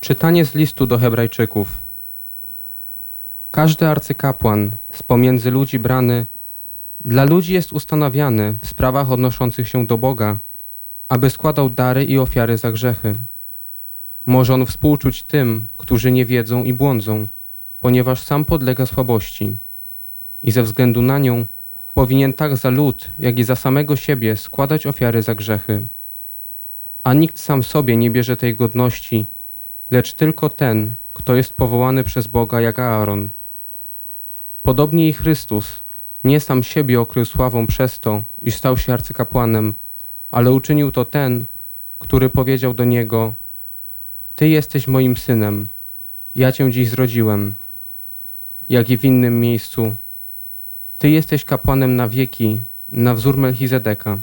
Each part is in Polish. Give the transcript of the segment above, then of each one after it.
Czytanie z listu do Hebrajczyków. Każdy arcykapłan z pomiędzy ludzi brany dla ludzi jest ustanawiany w sprawach odnoszących się do Boga, aby składał dary i ofiary za grzechy. Może on współczuć tym, którzy nie wiedzą i błądzą, ponieważ sam podlega słabości i ze względu na nią powinien tak za lud, jak i za samego siebie składać ofiary za grzechy. A nikt sam sobie nie bierze tej godności, lecz tylko ten, kto jest powołany przez Boga jak Aaron. Podobnie i Chrystus nie sam siebie okrył sławą przez to, iż stał się arcykapłanem, ale uczynił to ten, który powiedział do niego: Ty jesteś moim synem, ja cię dziś zrodziłem. Jak i w innym miejscu: Ty jesteś kapłanem na wieki, na wzór Melchizedeka.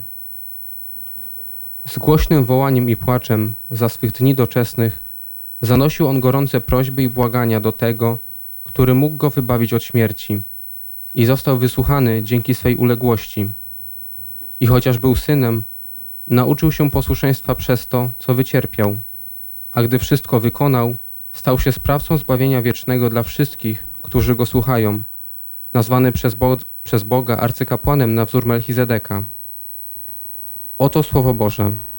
Z głośnym wołaniem i płaczem za swych dni doczesnych zanosił on gorące prośby i błagania do tego, który mógł go wybawić od śmierci, i został wysłuchany dzięki swej uległości. I chociaż był synem, nauczył się posłuszeństwa przez to, co wycierpiał, a gdy wszystko wykonał, stał się sprawcą zbawienia wiecznego dla wszystkich, którzy go słuchają, nazwany przez Boga arcykapłanem na wzór Melchizedeka. Oto Słowo Boże.